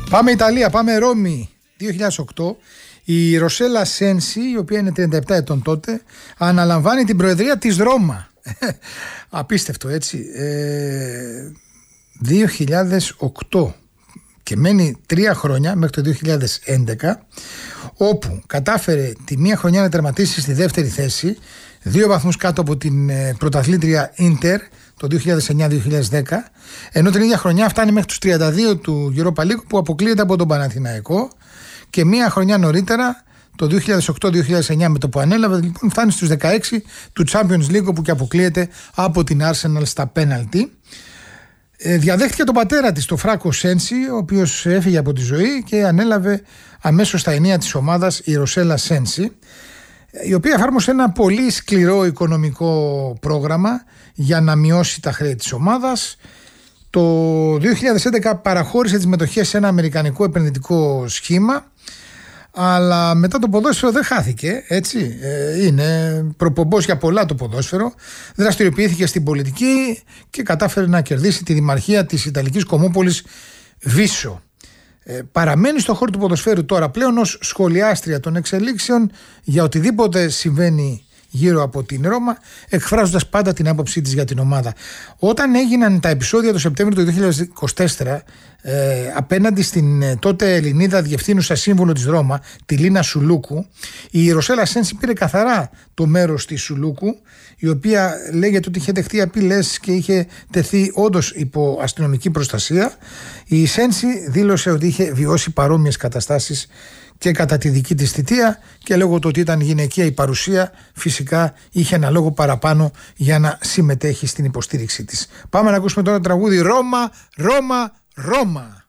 Πάμε Ιταλία, πάμε Ρώμη. 2008 η Ροσέλα Σένση, η οποία είναι 37 ετών τότε, αναλαμβάνει την προεδρία της Ρώμα. Απίστευτο, έτσι. 2008 και μένει 3 χρόνια μέχρι το 2011, όπου κατάφερε τη μία χρονιά να τερματίσει στη δεύτερη θέση, 2 βαθμούς κάτω από την πρωταθλήτρια Ίντερ το 2009-2010, ενώ την ίδια χρονιά φτάνει μέχρι τους 32 του Europa League που αποκλείεται από τον Παναθηναϊκό, και μία χρονιά νωρίτερα το 2008-2009 με το που ανέλαβε, λοιπόν, φτάνει στους 16 του Champions League, όπου και αποκλείεται από την Arsenal στα πέναλτι. Διαδέχτηκε τον πατέρα της, τον Φράκο Σένση, ο οποίος έφυγε από τη ζωή, και ανέλαβε αμέσως στα ενία της ομάδας η Ροσέλα Σένση, η οποία εφάρμοσε ένα πολύ σκληρό οικονομικό πρόγραμμα για να μειώσει τα χρέη της ομάδας. Το 2011 παραχώρησε τις μετοχές σε ένα αμερικανικό επενδυτικό σχήμα, αλλά μετά το ποδόσφαιρο δεν χάθηκε, έτσι. Είναι προπομπός για πολλά το ποδόσφαιρο. Δραστηριοποιήθηκε στην πολιτική και κατάφερε να κερδίσει τη δημαρχία της Ιταλικής Κομμόπολης Βίσο. Παραμένει στον χώρο του ποδοσφαίρου τώρα πλέον ως σχολιάστρια των εξελίξεων για οτιδήποτε συμβαίνει γύρω από την Ρώμα, εκφράζοντας πάντα την άποψή της για την ομάδα. Όταν έγιναν τα επεισόδια το Σεπτέμβριο του 2024 απέναντι στην τότε Ελληνίδα διευθύνουσα σύμβολο της Ρώμα, τη Λίνα Σουλούκου, η Ροσέλα Σένση πήρε καθαρά το μέρος της Σουλούκου, η οποία λέγεται ότι είχε δεχτεί απειλές και είχε τεθεί όντως υπό αστυνομική προστασία. Η Σένση δήλωσε ότι είχε βιώσει παρόμοιες καταστάσεις και κατά τη δική της θητεία, και λόγω του ότι ήταν γυναικεία η παρουσία, φυσικά είχε ένα λόγο παραπάνω για να συμμετέχει στην υποστήριξη της. Πάμε να ακούσουμε τώρα το τραγούδι Ρώμα, Ρώμα, Ρώμα.